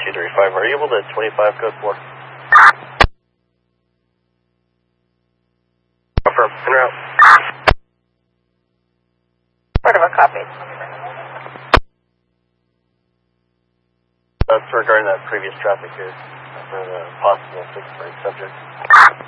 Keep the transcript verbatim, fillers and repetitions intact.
two three five, are you able to twenty-five code four? Affirm, en route. Part of a copy. That's regarding that previous traffic here for the possible fixed break subject.